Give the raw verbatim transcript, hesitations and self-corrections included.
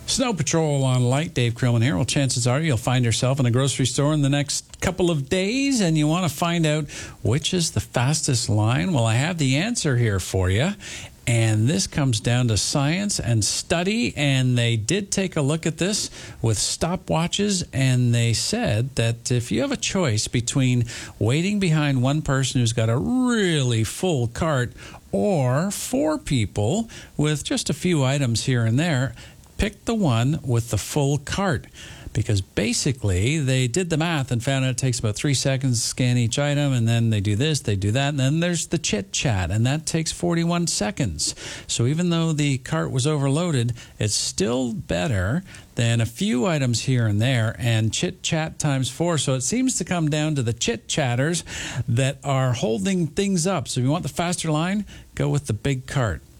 Snow Patrol on Light. Dave Krillman here. Well, chances are you'll find yourself in a grocery store in the next couple of days, and you want to find out which is the fastest line. Well, I have the answer here for you. And this comes down to science and study, and they did take a look at this with stopwatches, and they said that if you have a choice between waiting behind one person who's got a really full cart or four people with just a few items here and there, pick the one with the full cart. Because basically, they did the math and found out it takes about three seconds to scan each item, and then they do this, they do that, and then there's the chit-chat, and that takes forty-one seconds. So even though the cart was overloaded, it's still better than a few items here and there, and chit-chat times four. So it seems to come down to the chit-chatters that are holding things up. So if you want the faster line, go with the big cart.